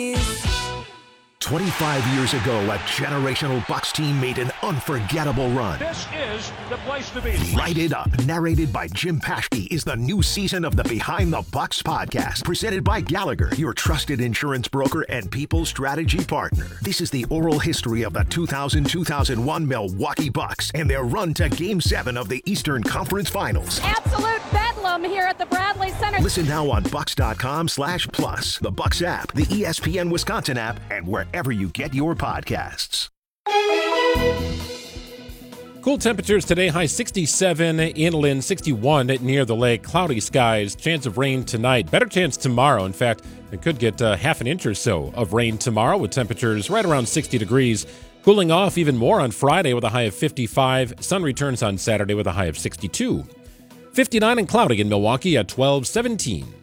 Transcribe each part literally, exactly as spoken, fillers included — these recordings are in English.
twenty-five years ago, a generational Bucks team made an unforgettable run. This is the place to be. Light It Up, narrated by Jim Paschke, is the new season of the Behind the Bucks podcast, presented by Gallagher, your trusted insurance broker and people strategy partner. This is the oral history of the two thousand two thousand one Milwaukee Bucks and their run to Game seven of the Eastern Conference Finals. Absolute bedlam here at the Bradley Center. Listen now on Bucks.com slash plus, the Bucks app, the E S P N Wisconsin app, and wherever you get your podcasts. Cool temperatures today, high sixty-seven, inland sixty-one near the lake, cloudy skies, chance of rain tonight, better chance tomorrow. In fact, it could get uh, half an inch or so of rain tomorrow with temperatures right around sixty degrees. Cooling off even more on Friday with a high of fifty-five. Sun returns on Saturday with a high of sixty-two. fifty-nine and cloudy in Milwaukee at twelve seventeen.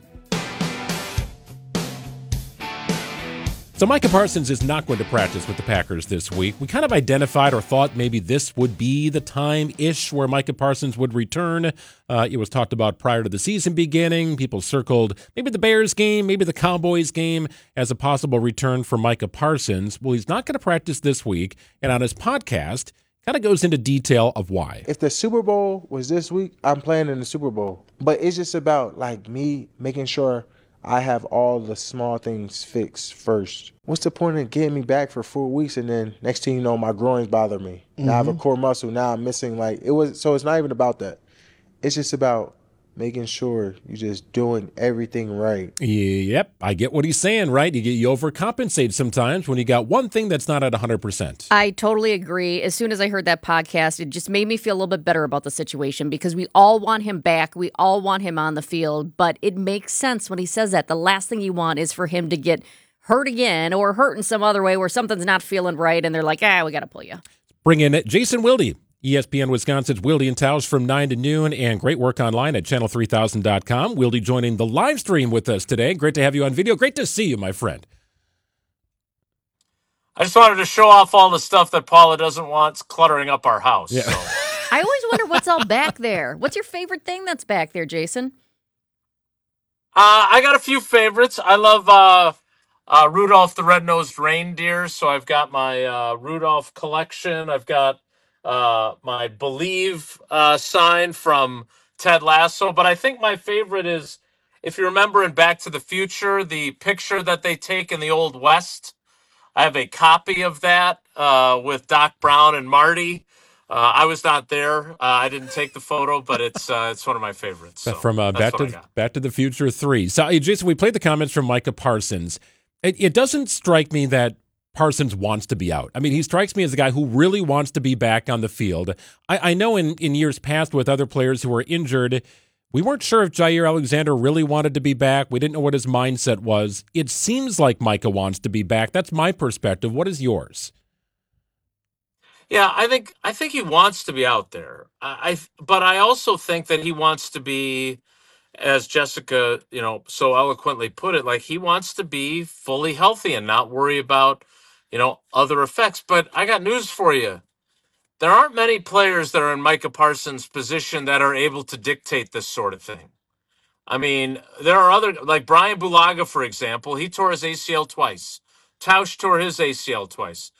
So Micah Parsons is not going to practice with the Packers this week. We kind of identified or thought maybe this would be the time-ish where Micah Parsons would return. Uh, it was talked about prior to the season beginning. People circled maybe the Bears game, maybe the Cowboys game as a possible return for Micah Parsons. Well, he's not going to practice this week, and on his podcast, kind of goes into detail of why. If the Super Bowl was this week, I'm playing in the Super Bowl. But it's just about, like, me making sure I have all the small things fixed first. What's the point of getting me back for four weeks and then next thing you know, my groins bother me. Mm-hmm. Now I have a core muscle. Now I'm missing, like, it was. So it's not even about that. It's just about making sure you're just doing everything right. Yep, I get what he's saying, right? You, you overcompensate sometimes when you got one thing that's not at one hundred percent. I totally agree. As soon as I heard that podcast, it just made me feel a little bit better about the situation because we all want him back. We all want him on the field, but it makes sense when he says that. The last thing you want is for him to get hurt again or hurt in some other way where something's not feeling right and they're like, ah, we got to pull you. Bring in Jason Wilde. E S P N Wisconsin's Wilde and Tausch from nine to noon, and great work online at channel three thousand dot com. Wilde joining the live stream with us today. Great to have you on video. Great to see you, my friend. I just wanted to show off all the stuff that Paula doesn't want cluttering up our house. Yeah. So. I always wonder what's all back there. What's your favorite thing that's back there, Jason? Uh, I got a few favorites. I love uh, uh, Rudolph the Red-Nosed Reindeer, so I've got my uh, Rudolph collection. I've got uh, my Believe uh, sign from Ted Lasso, but I think my favorite is, if you remember in Back to the Future, the picture that they take in the Old West. I have a copy of that uh, with Doc Brown and Marty. Uh, I was not there. Uh, I didn't take the photo, but it's uh, it's one of my favorites. So from uh, Back to Back to the Future three. So, hey, Jason, we played the comments from Micah Parsons. It, it doesn't strike me that Parsons wants to be out. I mean, he strikes me as a guy who really wants to be back on the field. I, I know in, in years past with other players who were injured, we weren't sure if Jair Alexander really wanted to be back. We didn't know what his mindset was. It seems like Micah wants to be back. That's my perspective. What is yours? Yeah, I think I think he wants to be out there. I, I but I also think that he wants to be, as Jessica, you know, so eloquently put it, like he wants to be fully healthy and not worry about, you know, other effects. But I got news for you. There aren't many players that are in Micah Parsons' position that are able to dictate this sort of thing. I mean, there are other, like Brian Bulaga, for example, he tore his A C L twice. Tausch tore his A C L twice.